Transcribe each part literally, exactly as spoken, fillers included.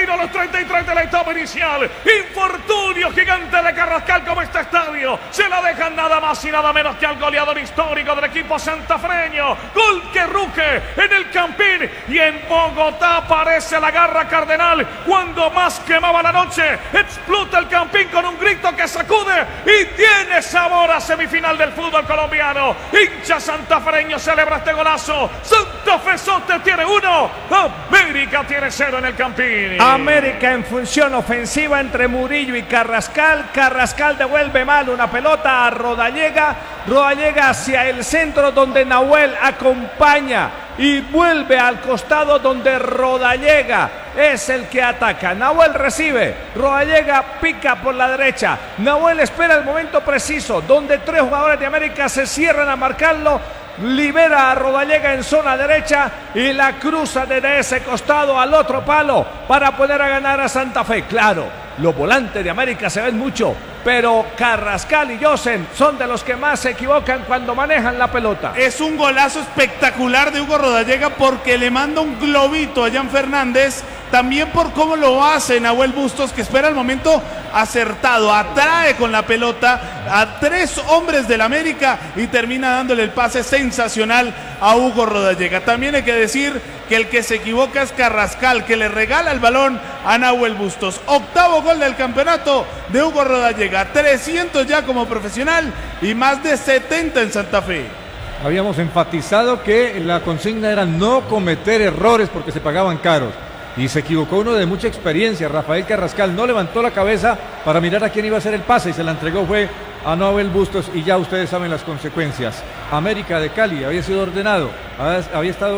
tiro a los treinta y tres de la etapa inicial. Infortunio gigante de Carrascal como este estadio. Se la dejan nada más y nada menos que al goleador histórico del equipo santafreño. Gol que ruge en el Campín. Y en Bogotá aparece la garra cardenal. Cuando más quemaba la noche, explota el Campín con un grito que sacude y tiene sabor a semifinal del fútbol colombiano. Hincha santafreño celebra este golazo. Santa Fe Sote tiene uno, América tiene cero en el Campín. América en función ofensiva entre Murillo y Carrascal. Carrascal devuelve mal una pelota a Rodallega. Rodallega hacia el centro donde Nahuel acompaña y vuelve al costado donde Rodallega es el que ataca. Nahuel recibe, Rodallega pica por la derecha. Nahuel espera el momento preciso donde tres jugadores de América se cierran a marcarlo. Libera a Rodallega en zona derecha y la cruza desde ese costado al otro palo para poder a ganar a Santa Fe. Claro, los volantes de América se ven mucho, pero Carrascal y Josen son de los que más se equivocan cuando manejan la pelota. Es un golazo espectacular de Hugo Rodallega porque le manda un globito a Jan Fernández. También por cómo lo hace Nahuel Bustos, que espera el momento acertado, atrae con la pelota a tres hombres del América y termina dándole el pase sensacional a Hugo Rodallega. También hay que decir que el que se equivoca es Carrascal, que le regala el balón a Nahuel Bustos. Octavo gol del campeonato de Hugo Rodallega, trescientos ya como profesional y más de setenta en Santa Fe. Habíamos enfatizado que la consigna era no cometer errores porque se pagaban caros. Y se equivocó uno de mucha experiencia. Rafael Carrascal no levantó la cabeza para mirar a quién iba a hacer el pase y se la entregó fue a Nahuel Bustos y ya ustedes saben las consecuencias. América de Cali había sido ordenado, había estado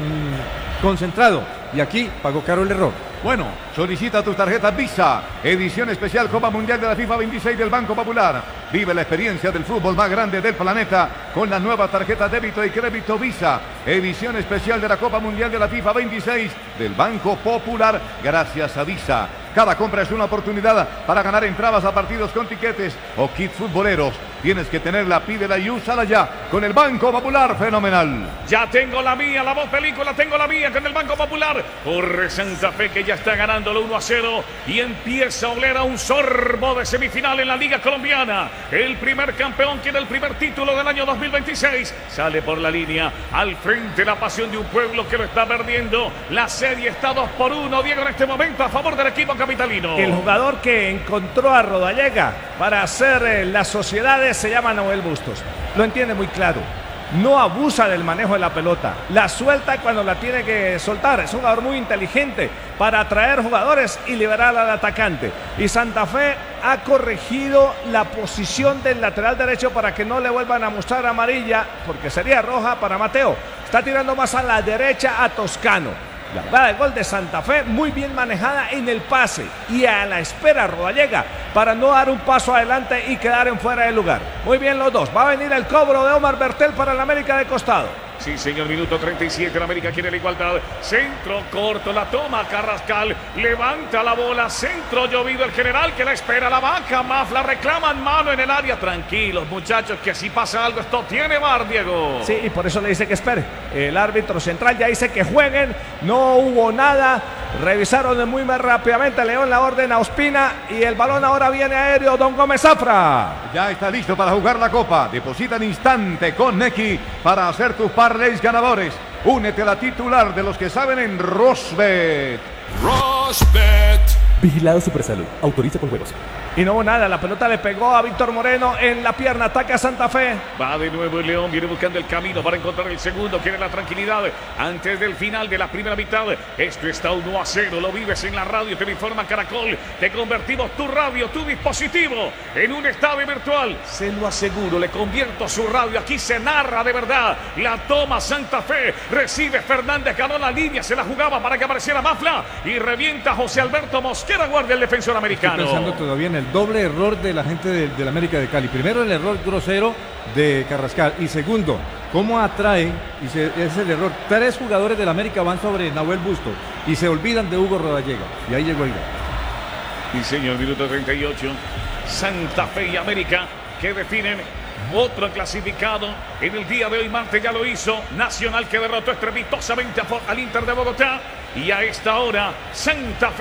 mmm, concentrado y aquí pagó caro el error. Bueno, solicita tus tarjetas Visa, edición especial Copa Mundial de la FIFA veintiséis del Banco Popular. Vive la experiencia del fútbol más grande del planeta con la nueva tarjeta débito y crédito Visa, edición especial de la Copa Mundial de la FIFA veintiséis del Banco Popular, gracias a Visa. Cada compra es una oportunidad para ganar entradas a partidos con tiquetes o kits futboleros. Tienes que tenerla, pídela y úsala ya con el Banco Popular, fenomenal. Ya tengo la mía, la voz película, tengo la mía con el Banco Popular. Corre Santa Fe que ya está ganándolo uno a cero y empieza a oler a un sorbo de semifinal en la Liga Colombiana. El primer campeón tiene el primer título del año dos mil veintiséis. Sale por la línea, al frente la pasión de un pueblo que lo está perdiendo. La serie está dos por uno, Diego, en este momento a favor del equipo capitalino. El jugador que encontró a Rodallega para hacer eh, las sociedades se llama Nahuel Bustos. Lo entiende muy claro. No abusa del manejo de la pelota. La suelta cuando la tiene que soltar. Es un jugador muy inteligente para atraer jugadores y liberar al atacante. Y Santa Fe ha corregido la posición del lateral derecho para que no le vuelvan a mostrar amarilla, porque sería roja para Mateo. Está tirando más a la derecha a Toscano. La jugada de gol de Santa Fe muy bien manejada en el pase y a la espera Rodallega para no dar un paso adelante y quedar en fuera de lugar. Muy bien los dos. Va a venir el cobro de Omar Bertel para el América de costado. Sí, señor, minuto treinta y siete, la América quiere la igualdad. Centro corto, la toma Carrascal, levanta la bola, centro llovido el general que la espera, la baja, Mafla, reclaman mano en el área. Tranquilos, muchachos, que si pasa algo, esto tiene V A R, Diego. Sí, y por eso le dice que espere. El árbitro central ya dice que jueguen, no hubo nada. Revisaron muy rápidamente, León la orden a Ospina y el balón ahora viene aéreo, Don Gómez Zafra. Ya está listo para jugar la Copa. Deposita en instante con Nequi para hacer tus parlays ganadores. Únete a la titular de los que saben en Rosbet. Rosbet. Vigilado Supersalud. Autoriza con juegos. Y no hubo nada, la pelota le pegó a Víctor Moreno en la pierna, ataca a Santa Fe. Va de nuevo el León, viene buscando el camino para encontrar el segundo, quiere la tranquilidad antes del final de la primera mitad. Esto está uno a cero, lo vives en la radio, te lo informa Caracol. Te convertimos tu radio, tu dispositivo en un estadio virtual. Se lo aseguro, le convierto su radio, aquí se narra de verdad. La toma Santa Fe, recibe Fernández, ganó la línea, se la jugaba para que apareciera Mafla y revienta José Alberto Mosquera, guardia el defensor americano. Estoy pensando todavía en el doble error de la gente del de América de Cali. Primero el error grosero de Carrascal y segundo, cómo atrae, y se, es el error, tres jugadores del América van sobre Nahuel Bustos y se olvidan de Hugo Rodallega y ahí llegó el gol. Y señor, minuto treinta y ocho, Santa Fe y América que definen otro clasificado en el día de hoy. Marte ya lo hizo, Nacional que derrotó estrepitosamente al Inter de Bogotá y a esta hora Santa Fe